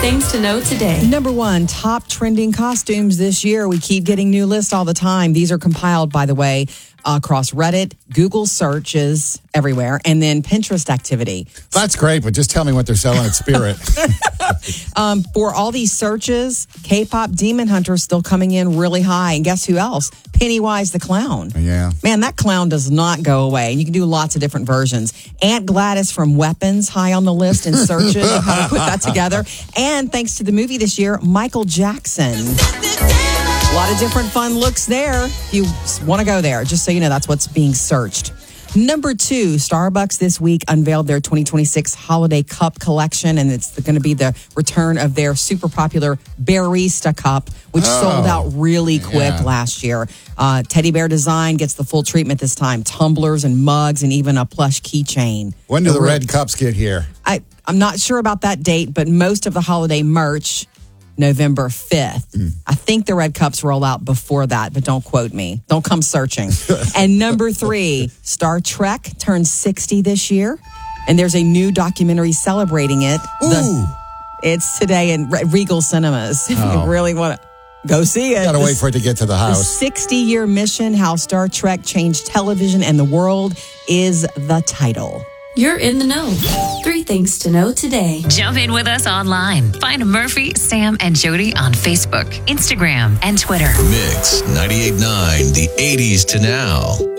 things to know today. Number 1, top trending costumes this year. We keep getting new lists all the time. These are compiled, by the way, across Reddit, Google searches everywhere, and then Pinterest activity. That's great, but just tell me what they're selling at Spirit. For all these searches, K-pop Demon Hunter is still coming in really high. And guess who else? Pennywise the Clown. Yeah. Man, that clown does not go away. You can do lots of different versions. Aunt Gladys from Weapons, high on the list in searches of how to put that together. And thanks to the movie this year, Michael Jackson. A lot of different fun looks there. If you want to go there, just so you know, that's what's being searched. Number 2, Starbucks this week unveiled their 2026 Holiday Cup collection, and it's going to be the return of their super popular Barista Cup, which sold out really quick last year. Teddy bear design gets the full treatment this time. Tumblers and mugs and even a plush keychain. When do the red cups get here? I'm not sure about that date, but most of the holiday merch, November 5th. I think the red cups roll out before that, but don't quote me. Don't come searching. And number 3, Star Trek turns 60 this year, and there's a new documentary celebrating it. It's today in Regal Cinemas. If you really want to go see it. Got to wait for it to get to the house. The 60-year mission, how Star Trek changed television and the world, is the title. You're in the know. 3 things to know today. Jump in with us online. Find Murphy, Sam, and Jody on Facebook, Instagram, and Twitter. Mix 98.9, the 80s to now.